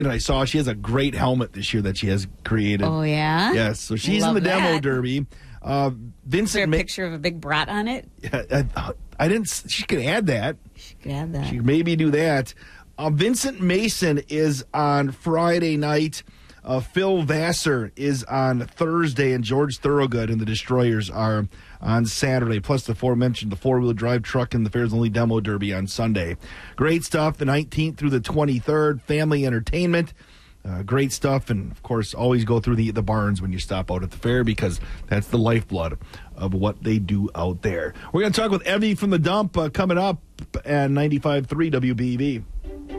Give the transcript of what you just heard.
And I saw she has a great helmet this year that she has created. Oh, yeah? Yes, so she's Love in the demo that. derby. Is there Vincent, a picture of a big brat on it? I didn't. She could add that. She could add that. She could maybe do that. Vincent Mason is on Friday night. Phil Vassar is on Thursday, and George Thorogood and the Destroyers are on Saturday, plus the aforementioned the four-wheel drive truck and the Fairs Only Demo Derby on Sunday. Great stuff, the 19th through the 23rd, family entertainment. Great stuff, and of course, always go through the barns when you stop out at the fair because that's the lifeblood of what they do out there. We're going to talk with Evie from the Dump coming up at 95.3 WBEV.